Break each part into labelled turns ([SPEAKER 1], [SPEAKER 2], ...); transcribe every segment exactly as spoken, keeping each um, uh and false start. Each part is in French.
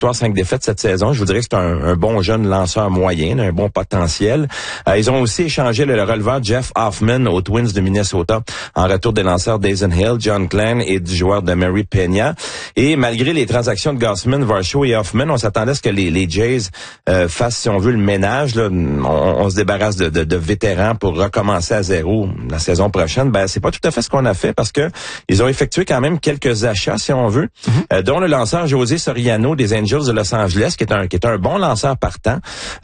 [SPEAKER 1] victoires, cinq défaites cette saison. Je vous dirais que c'est un, un bon jeune lanceur moyen, un bon potentiel. Euh, ils ont aussi échangé le, le releveur Jeff Hoffman aux Twins de Minnesota en retour des lanceurs Dazen Hill, John Glenn et du joueur de Mary Peña. Et malgré les transactions de Gausman, Varsho et Hoffman, on s'attendait à ce que les, les Jays euh, fassent, si on veut, le ménage. Là. On, on se débarrasse de, de, de vétérans pour recommencer à zéro la saison prochaine. Ben, c'est pas tout à fait ce qu'on a fait parce que ils ont effectué quand même quelques achats, si on veut, mm-hmm. euh, dont le lanceur José Soriano des Angels de Los Angeles, qui est un qui est un bon lanceur partant.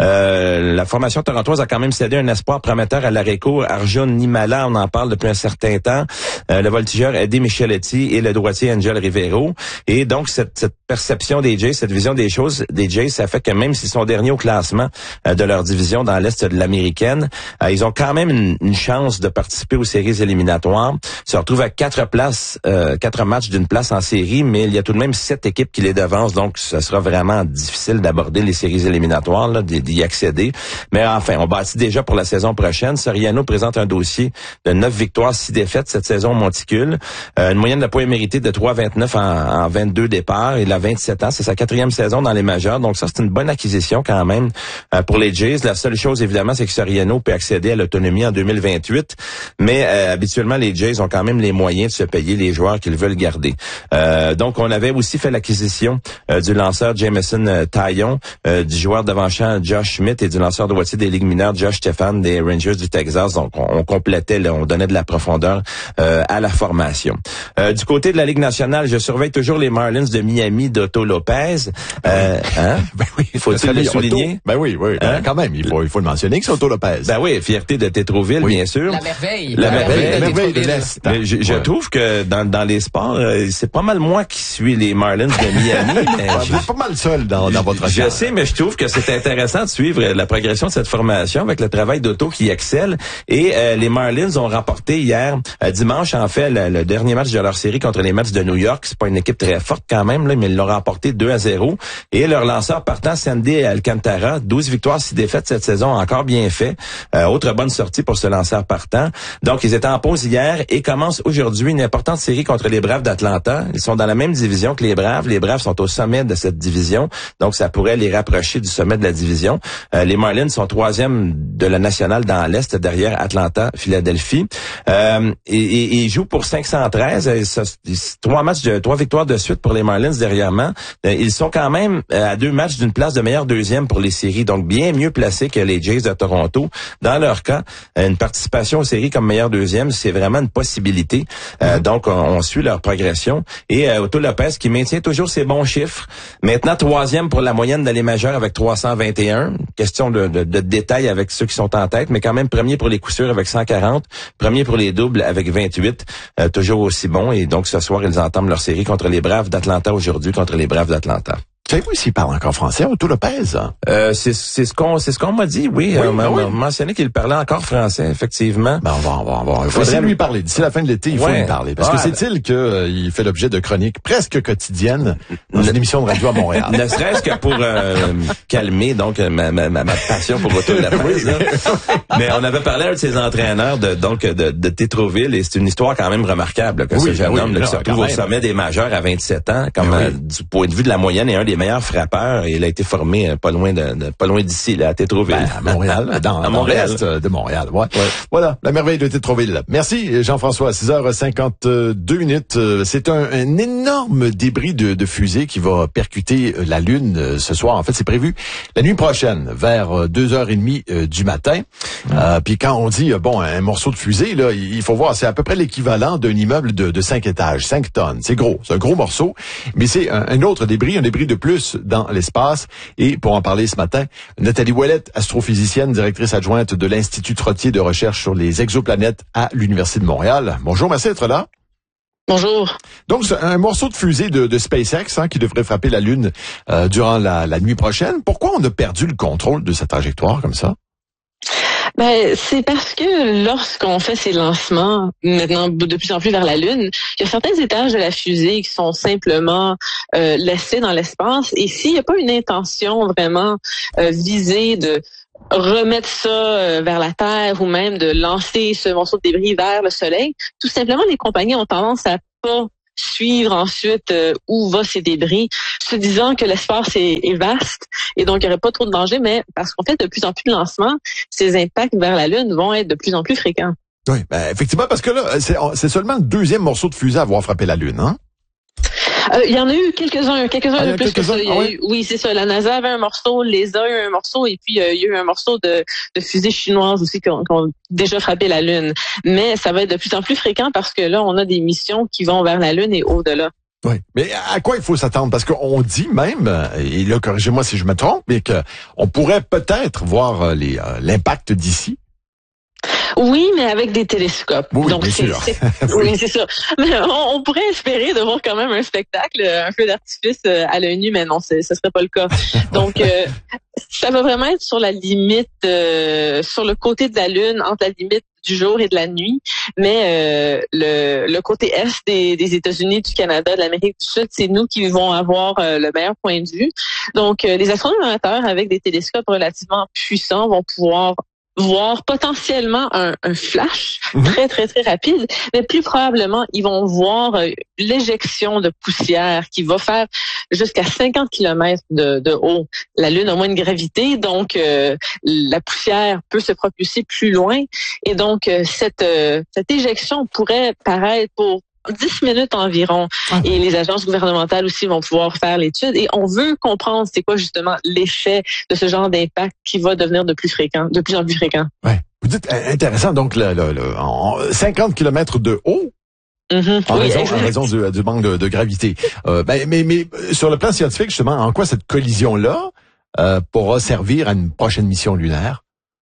[SPEAKER 1] Euh, la formation torontoise a quand même cédé un espoir prometteur à l'arrêt-court Arjun Nimala, on en parle depuis un certain temps. Euh, le voltigeur Eddie Micheletti et le droitier Angel Rivero. Et donc, cette, cette perception des Jays, cette vision des choses des Jays, ça fait que même s'ils sont derniers au classement euh, de leur division dans l'Est de l'Américaine, euh, ils ont quand même une, une chance de participer aux séries éliminatoires. Ils se retrouvent à quatre places, euh, quatre matchs d'une place en série, mais il y a tout de même sept équipes qui les devancent, donc ce sera vraiment difficile d'aborder les séries éliminatoires, là, d'y accéder. Mais enfin, on bâtit déjà pour la saison prochaine. Soriano présente un dossier de neuf victoires, six défaites cette saison monticule. Euh, une moyenne de points mérités de trois virgule vingt-neuf en, en vingt-deux départs. Il a vingt-sept ans. C'est sa quatrième saison dans les majeures. Donc ça, c'est une bonne acquisition quand même euh, pour les Jays. La seule chose, évidemment, c'est que Soriano peut accéder à l'autonomie en deux mille vingt-huit. Mais euh, habituellement, les Jays ont quand même les moyens de se payer les joueurs qu'ils veulent garder. Euh, donc, on avait aussi fait l'acquisition euh, du lanceur Jameson euh, Taillon, euh, du joueur devant-champ Josh Schmidt et du lanceur droitier des Ligues mineures Josh Stephan des Rangers du Texas. Donc, on, on complétait, là, on donnait de la profondeur euh, à la formation. Euh, du côté de la Ligue nationale, je surveille toujours les Marlins de Miami d'Otto Lopez. Euh, hein?
[SPEAKER 2] Ben oui,
[SPEAKER 1] faut-il le souligner?
[SPEAKER 2] Otto, ben oui, oui, hein? Quand même, il faut, il faut le mentionner que c'est Otto Lopez.
[SPEAKER 1] Ben oui, fierté de Tétroville, oui. Bien sûr.
[SPEAKER 3] La merveille.
[SPEAKER 1] La, la merveille,
[SPEAKER 3] merveille,
[SPEAKER 1] la
[SPEAKER 3] merveille
[SPEAKER 1] de l'Est. Mais je, je ouais. trouve que dans, dans les sports, euh, c'est pas mal moi qui suis les Marlins de Miami. Mais
[SPEAKER 2] vous êtes pas mal seul dans, dans votre
[SPEAKER 1] Je, je sais, mais je trouve que c'est intéressant de suivre la progression de cette formation avec le travail d'Otto qui excelle. Et euh, les Marlins ont remporté hier, euh, dimanche en fait, le, le dernier match de leur série contre les Mets de New York. C'est pas une équipe très forte quand même, là, mais ils l'ont remporté deux à zéro. Et leur lanceur partant, Sandy Alcantara, douze victoires, six défaites cette saison, encore bien fait. Euh, autre bonne sortie pour ce lanceur partant. Donc, ils étaient en pause hier et commencent aujourd'hui une importante série contre les Braves d'Atlanta. Ils sont dans la même division que les Braves. Les Braves sont au sommet de cette division, donc ça pourrait les rapprocher du sommet de la division. Euh, les Marlins sont troisième de la nationale dans l'Est, derrière Atlanta, Philadelphie. Euh, et, et, et ils jouent pour cinq cent treize. Et ça, trois matchs, de, trois victoires de suite pour les Marlins dernièrement. Euh, ils sont quand même à deux matchs d'une place de meilleur deuxième pour les séries, donc bien mieux placés que les Jays de Toronto. Dans leur cas, une participation aux séries comme meilleur deuxième, c'est vraiment une possibilité. Euh, donc, on, on suit leur progression. Et euh, Otto Lopez qui maintient toujours ses bons chiffres. Maintenant, troisième pour la moyenne de les majeures avec trois cent vingt et un. Question de, de, de détail avec ceux qui sont en tête, mais quand même premier pour les coups sûrs avec cent quarante. Premier pour les doubles avec vingt-huit. Euh, toujours aussi bon. Et donc, ce soir, ils entament leur série contre les Braves d'Atlanta aujourd'hui, contre les Braves d'Atlanta.
[SPEAKER 2] Savez-vous s'il parle encore français, Otto Lopez?
[SPEAKER 1] Euh, c'est, c'est ce qu'on, c'est ce qu'on m'a dit, oui. oui, euh, on oui. m'a mentionné qu'il parlait encore français, effectivement.
[SPEAKER 2] Ben, on va, on va, on va. Il faudrait lui parler. D'ici la fin de l'été, il faut ouais. lui parler. Parce ouais. que c'est-il qu'il euh, fait l'objet de chroniques presque quotidiennes dans une émission de radio à Montréal.
[SPEAKER 1] Ne serait-ce que pour euh, calmer, donc, ma, ma, ma, ma passion pour Otto Lopez. oui. Là. Mais on avait parlé à un de ses entraîneurs de, donc, de, de Tétroville, et c'est une histoire quand même remarquable, là, que oui, ce jeune oui, homme, là, qui se retrouve au sommet des majeurs à vingt-sept ans, comme oui. euh, du point de vue de la moyenne, est un des meilleurs frappeurs. Il a été formé pas loin de, de pas loin d'ici, là, à Tétroville.
[SPEAKER 2] Ben, à Montréal, dans, à Montréal. Dans l'est de Montréal. Ouais. ouais. Voilà, la merveille de Tétroville. Merci Jean-François. À six heures cinquante-deux minutes. C'est un, un énorme débris de, de fusée qui va percuter la Lune ce soir. En fait, c'est prévu la nuit prochaine, vers deux heures trente du matin. Euh, puis quand on dit bon un morceau de fusée, là, il faut voir, c'est à peu près l'équivalent d'un immeuble de, de cinq étages, cinq tonnes. C'est gros, c'est un gros morceau. Mais c'est un, un autre débris, un débris de plus dans l'espace. Et pour en parler ce matin, Nathalie Ouellette, astrophysicienne, directrice adjointe de l'Institut Trottier de recherche sur les exoplanètes à l'Université de Montréal. Bonjour, merci d'être là.
[SPEAKER 4] Bonjour.
[SPEAKER 2] Donc, c'est un morceau de fusée de, de SpaceX hein, qui devrait frapper la Lune euh, durant la, la nuit prochaine. Pourquoi on a perdu le contrôle de sa trajectoire comme ça?
[SPEAKER 4] Ben, c'est parce que lorsqu'on fait ces lancements, maintenant de plus en plus vers la Lune, il y a certains étages de la fusée qui sont simplement euh, laissés dans l'espace. Et s'il n'y a pas une intention vraiment euh, visée de remettre ça euh, vers la Terre ou même de lancer ce morceau de débris vers le Soleil, tout simplement, les compagnies ont tendance à pas suivre ensuite euh, où va ces débris, se disant que l'espace est, est vaste et donc il n'y aurait pas trop de danger, mais parce qu'en fait, de plus en plus de lancements, ces impacts vers la Lune vont être de plus en plus fréquents.
[SPEAKER 2] Oui, ben, effectivement, parce que là, c'est, c'est seulement le deuxième morceau de fusée à avoir frappé la Lune, hein?
[SPEAKER 4] Euh, il y en a eu quelques-uns, quelques-uns
[SPEAKER 2] ah,
[SPEAKER 4] de plus
[SPEAKER 2] quelques-uns?
[SPEAKER 4] que ça. Il y a
[SPEAKER 2] Ah, ouais?
[SPEAKER 4] eu, oui, c'est ça. La NASA avait un morceau, l'E S A a eu un morceau, et puis euh, il y a eu un morceau de, de fusée chinoise aussi qui ont, qui ont déjà frappé la Lune. Mais ça va être de plus en plus fréquent parce que là, on a des missions qui vont vers la Lune et au-delà.
[SPEAKER 2] Oui, mais à quoi il faut s'attendre? Parce qu'on dit même, et là, corrigez-moi si je me trompe, mais qu'on pourrait peut-être voir les, euh, l'impact d'ici.
[SPEAKER 4] Oui, mais avec des télescopes.
[SPEAKER 2] Oui,
[SPEAKER 4] donc
[SPEAKER 2] bien
[SPEAKER 4] c'est,
[SPEAKER 2] sûr.
[SPEAKER 4] c'est, oui, c'est ça. Mais on, on pourrait espérer de voir quand même un spectacle, un feu d'artifice à l'œil nu, mais non, ce serait pas le cas. Donc, euh, ça va vraiment être sur la limite, euh, sur le côté de la Lune, entre la limite du jour et de la nuit. Mais euh, le, le côté est des, des États-Unis, du Canada, de l'Amérique du Sud, c'est nous qui vont avoir euh, le meilleur point de vue. Donc, euh, les astronomes amateurs, avec des télescopes relativement puissants, vont pouvoir voir potentiellement un, un flash
[SPEAKER 2] mmh.
[SPEAKER 4] très, très, très rapide, mais plus probablement, ils vont voir euh, l'éjection de poussière qui va faire jusqu'à cinquante kilomètres de, de haut. La Lune a moins de gravité, donc euh, la poussière peut se propulser plus loin. Et donc, euh, cette, euh, cette éjection pourrait paraître pour dix minutes environ.
[SPEAKER 2] Ah.
[SPEAKER 4] Et les agences gouvernementales aussi vont pouvoir faire l'étude. Et on veut comprendre c'est quoi justement l'effet de ce genre d'impact qui va devenir de plus fréquent, de plus en plus fréquent.
[SPEAKER 2] Ouais. Vous dites intéressant, donc le, le, le, en cinquante kilomètres de haut.
[SPEAKER 4] Mm-hmm.
[SPEAKER 2] En,
[SPEAKER 4] oui,
[SPEAKER 2] raison, en raison du, du manque de, de gravité. Euh, ben, mais, mais sur le plan scientifique, justement, en quoi cette collision-là euh, pourra servir à une prochaine mission lunaire?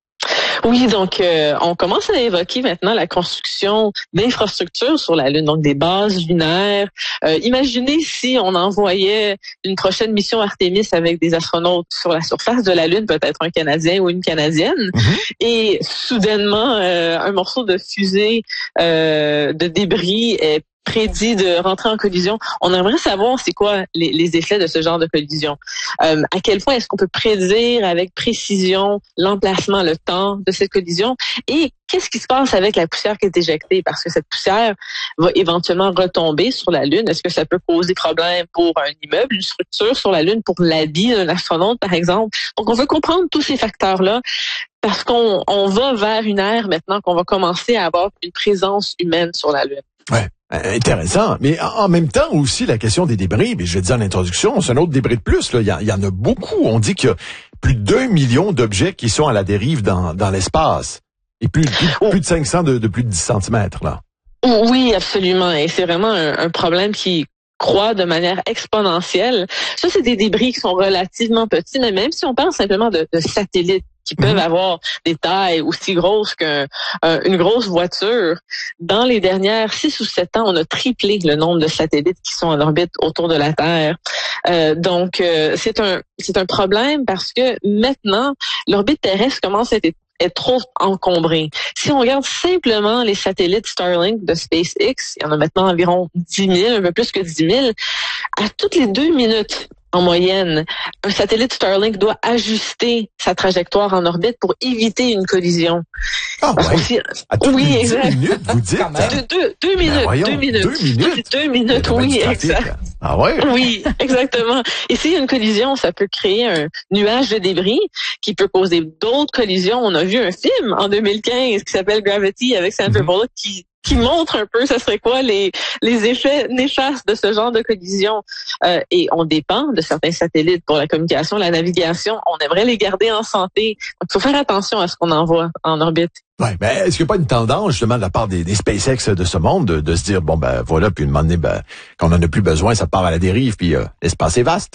[SPEAKER 4] Oui, donc euh, on commence à évoquer maintenant la construction d'infrastructures sur la Lune, donc des bases lunaires. Euh, imaginez si on envoyait une prochaine mission Artemis avec des astronautes sur la surface de la Lune, peut-être un Canadien ou une Canadienne, mm-hmm. et soudainement euh, un morceau de fusée euh, de débris est prédit de rentrer en collision. On aimerait savoir c'est quoi les, les effets de ce genre de collision. Euh, à quel point est-ce qu'on peut prédire avec précision l'emplacement, le temps de cette collision et qu'est-ce qui se passe avec la poussière qui est éjectée parce que cette poussière va éventuellement retomber sur la Lune. Est-ce que ça peut causer problème pour un immeuble, une structure sur la Lune, pour l'habit d'un astronaute par exemple? Donc on veut comprendre tous ces facteurs-là parce qu'on on va vers une ère maintenant qu'on va commencer à avoir une présence humaine sur la Lune.
[SPEAKER 2] Ouais. Intéressant. Mais en même temps aussi, la question des débris, mais je l'ai dit en introduction, c'est un autre débris de plus. Là. Il, y, il y en a beaucoup. On dit qu'il y a plus d'un million d'objets qui sont à la dérive dans, dans l'espace. Et plus, plus, oh. plus de cinq cents de, de plus de dix centimètres. Là.
[SPEAKER 4] Oui, absolument. Et c'est vraiment un, un problème qui croît de manière exponentielle. Ça, c'est des débris qui sont relativement petits, mais même si on parle simplement de, de satellites, qui peuvent mmh. avoir des tailles aussi grosses qu'une euh, grosse voiture. Dans les dernières six ou sept ans, on a triplé le nombre de satellites qui sont en orbite autour de la Terre. Euh, donc, euh, c'est un c'est un problème parce que maintenant, l'orbite terrestre commence à être est trop encombré. Si on regarde simplement les satellites Starlink de SpaceX, il y en a maintenant environ dix mille, un peu plus que dix mille, à toutes les deux minutes, en moyenne, un satellite Starlink doit ajuster sa trajectoire en orbite pour éviter une collision.
[SPEAKER 2] Ah ouais. Aussi, à toutes
[SPEAKER 4] oui,
[SPEAKER 2] les
[SPEAKER 4] exact.
[SPEAKER 2] deux minutes, vous dites?
[SPEAKER 4] Deux, deux, deux minutes, ben voyons, deux minutes.
[SPEAKER 2] Deux minutes?
[SPEAKER 4] Deux minutes, oui, exact.
[SPEAKER 2] Ah ouais?
[SPEAKER 4] Oui, exactement. Et s'il y a une collision, ça peut créer un nuage de débris qui peut causer d'autres collisions. On a vu un film en deux mille quinze qui s'appelle Gravity avec Sandra Bullock mm-hmm. qui qui montre un peu, ça serait quoi les les effets néfastes de ce genre de collision. Euh, et on dépend de certains satellites pour la communication, la navigation. On aimerait les garder en santé. Donc, il faut faire attention à ce qu'on envoie en orbite.
[SPEAKER 2] Ouais, mais est-ce qu'il n'y a pas une tendance, justement, de la part des, des SpaceX de ce monde, de, de se dire, bon, ben voilà, puis une moment donné, ben, quand on en a plus besoin, ça part à la dérive, puis euh, l'espace est vaste?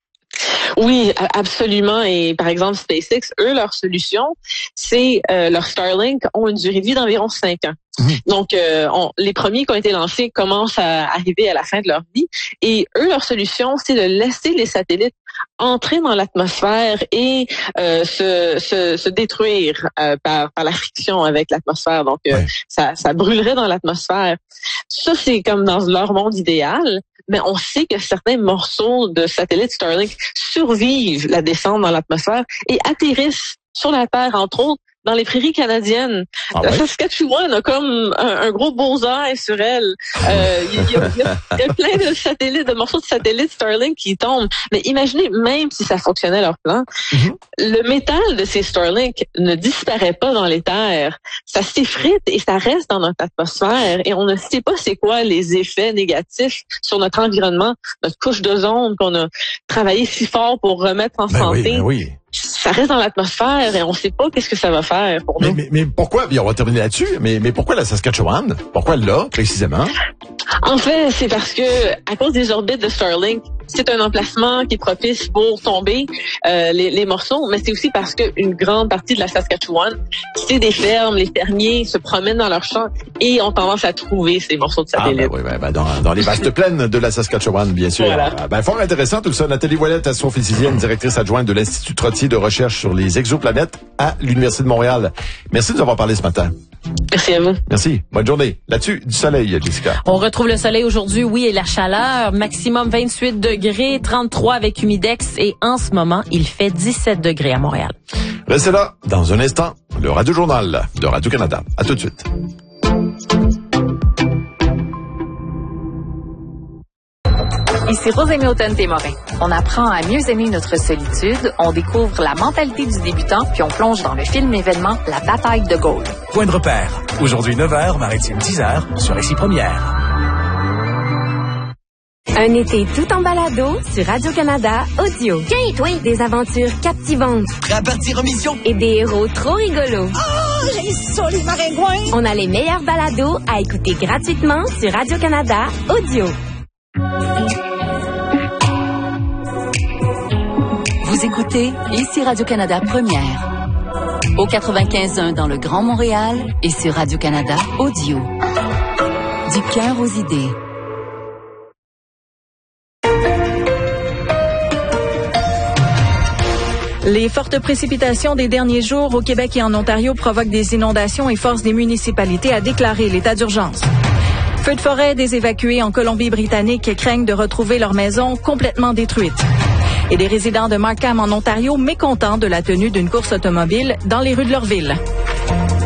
[SPEAKER 4] Oui, absolument. Et par exemple, SpaceX, eux, leur solution, c'est euh, leur Starlink ont une durée de vie d'environ cinq ans. Mmh. Donc, euh, on, les premiers qui ont été lancés commencent à arriver à la fin de leur vie. Et eux, leur solution, c'est de laisser les satellites entrer dans l'atmosphère et euh, se, se, se détruire euh, par, par la friction avec l'atmosphère. Donc, euh, ouais. ça, ça brûlerait dans l'atmosphère. Ça, c'est comme dans leur monde idéal. Mais on sait que certains morceaux de satellites Starlink survivent la descente dans l'atmosphère et atterrissent sur la Terre, entre autres, dans les prairies canadiennes.
[SPEAKER 2] Ah
[SPEAKER 4] la
[SPEAKER 2] ouais?
[SPEAKER 4] Saskatchewan a comme un, un gros bullseye sur elle. Euh, il, y a, il, y a, il y a plein de satellites, de morceaux de satellites Starlink qui tombent. Mais imaginez, même si ça fonctionnait leur plan, mm-hmm. le métal de ces Starlink ne disparaît pas dans les terres. Ça s'effrite et ça reste dans notre atmosphère. Et on ne sait pas c'est quoi les effets négatifs sur notre environnement, notre couche d'ozone qu'on a travaillé si fort pour remettre en
[SPEAKER 2] ben
[SPEAKER 4] santé.
[SPEAKER 2] Oui, ben oui.
[SPEAKER 4] Ça reste dans l'atmosphère et on ne sait pas qu'est-ce que ça va faire pour
[SPEAKER 2] mais,
[SPEAKER 4] nous.
[SPEAKER 2] Mais, mais pourquoi, bien on va terminer là-dessus, mais, mais pourquoi la Saskatchewan? Pourquoi là, précisément?
[SPEAKER 4] En fait, c'est parce que à cause des orbites de Starlink, c'est un emplacement qui est propice pour tomber euh, les, les morceaux, mais c'est aussi parce qu'une grande partie de la Saskatchewan, c'est des fermes, les fermiers se promènent dans leurs champs et ont tendance à trouver ces morceaux de satellites.
[SPEAKER 2] Ah ben oui, ben, ben, dans, dans les vastes plaines de la Saskatchewan, bien sûr.
[SPEAKER 4] Voilà.
[SPEAKER 2] Ben, fort intéressant tout ça. Nathalie Ouellette, astrophysicienne, directrice adjointe de l'Institut Trottier de recherche sur les exoplanètes à l'Université de Montréal. Merci de nous avoir parlé ce matin.
[SPEAKER 4] Merci à vous.
[SPEAKER 2] Merci. Bonne journée. Là-dessus, du soleil, Jessica.
[SPEAKER 3] On retrouve le soleil aujourd'hui, oui, et la chaleur. Maximum vingt-huit degrés, trente-trois avec humidex et en ce moment, il fait dix-sept degrés à Montréal.
[SPEAKER 2] Restez là. Dans un instant, le Radio-Journal de Radio-Canada. À tout de suite.
[SPEAKER 5] Ici Rosémie Automne-Témorin. On apprend à mieux aimer notre solitude, on découvre la mentalité du débutant, puis on plonge dans le film événement La bataille de Gaulle.
[SPEAKER 6] Point de repère. Aujourd'hui neuf heures, Maritime dix heures, sur Récit Première.
[SPEAKER 7] Un été tout en balado sur Radio-Canada Audio. Tiens, toi, des aventures captivantes.
[SPEAKER 6] Prêt à partir en mission?
[SPEAKER 7] Et des héros trop rigolos.
[SPEAKER 8] Oh, j'ai ça, les maringouins!
[SPEAKER 7] On a les meilleurs balados à écouter gratuitement sur Radio-Canada Audio.
[SPEAKER 5] Vous écoutez ici Radio-Canada Première. Au quatre-vingt-quinze un dans le Grand Montréal et sur Radio-Canada Audio. Du cœur aux idées.
[SPEAKER 9] Les fortes précipitations des derniers jours au Québec et en Ontario provoquent des inondations et forcent des municipalités à déclarer l'état d'urgence. Feux de forêt des évacués en Colombie-Britannique craignent de retrouver leur maison complètement détruite. Et des résidents de Markham en Ontario mécontents de la tenue d'une course automobile dans les rues de leur ville.